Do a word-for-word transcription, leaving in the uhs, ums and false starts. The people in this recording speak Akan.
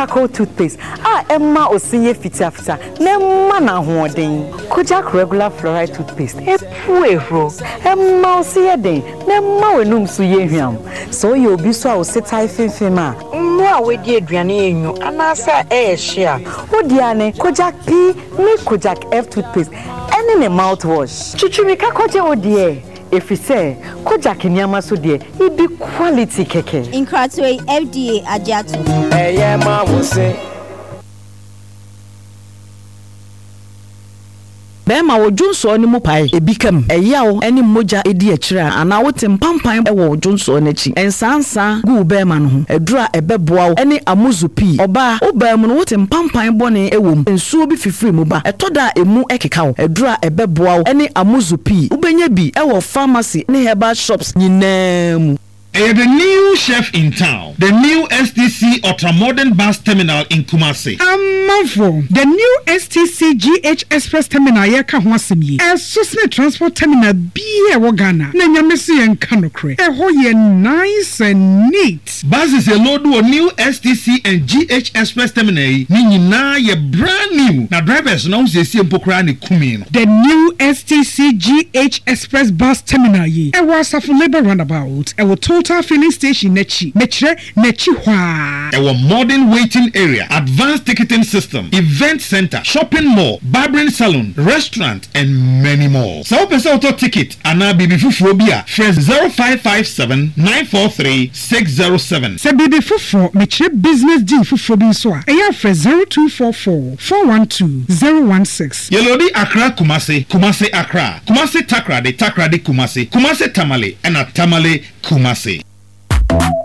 charcoal toothpaste. Ah, Emma Osinye fita fita. Nemma na hoden. Kojak regular fluoride toothpaste. E puero. Emma Osiye den. Nemma wenum suye hwam. So you obi so a osetai fimfima. No a we di aduane enyu anasa e hia. Odiane Kojak P, me Kojak F toothpaste. Any ne mouthwash. Chuchumika koje odie. If you say Kojak Nyama so dear, it be quality keke. In Kratway F D A Ajatu. Eh yeah ma wo say. Bema wo Jonso ni mu pai ebikam eyawo eni moja edi akira ana wote mpampan e wo Jonso n'achi ensansa gu bema no ho edura ebeboa wo eni amuzupi oba obam no wote mpampan bone ewom ensuo bi fifiri mu ba etoda emu ekeka wo edura ebeboa wo eni amuzupi ubenya bi e wo pharmacy ne herbal shops nyinam. Uh, the new chef in town, the new S T C Ultramodern Bus Terminal in Kumasi. Amafo, the new S T C G H Express Terminal yeka ho asemi. E Susne Transport Terminal bi e wo Ghana. Na nyamesi en kanokre. E ho ye nice and neat. Buses a load of new S T C and G H Express Terminal ni nyina ye brand new. Na drivers na se si empokra ni kumi no. The new S T C G H Express Bus Terminal yi. E was of labor roundabout. E wo Total filling station nechi mechre nechi hwa. Our modern waiting area, advanced ticketing system, event center, shopping mall, barbering salon, restaurant, and many more. So pesa auto ticket ana bibi fufuo bia fresh zero five five seven nine four three six zero seven. Se bibi fufuo mechre business deal fufuo bi so a eya fresh zero two four four four one two zero one six. Yelodi Accra Kumasi, Kumasi Accra, Kumasi Takra de Takra de Kumasi, Kumasi Tamale and a Tamale Kumasi.